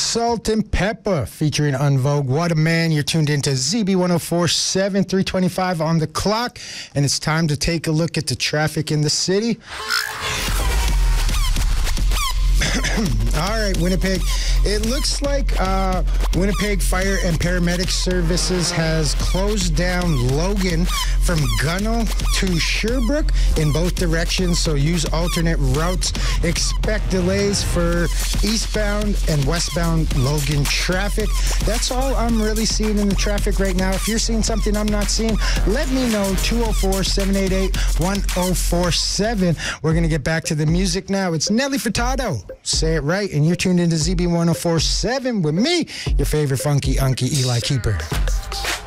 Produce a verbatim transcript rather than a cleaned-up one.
Salt and Pepper featuring Unvogue. What a Man. You're tuned into Z B one oh four point seven, three twenty-five on the clock, and it's time to take a look at the traffic in the city. All right, Winnipeg. It looks like uh, Winnipeg Fire and Paramedic Services has closed down Logan from Gunnell to Sherbrooke in both directions, so use alternate routes. Expect delays for eastbound and westbound Logan traffic. That's all I'm really seeing in the traffic right now. If you're seeing something I'm not seeing, let me know. two oh four, seven eight eight, one oh four seven. We're going to get back to the music now. It's Nelly Furtado. Say it right, and you're tuned into Z B one oh four point seven with me, your favorite funky unky Eli Keeper.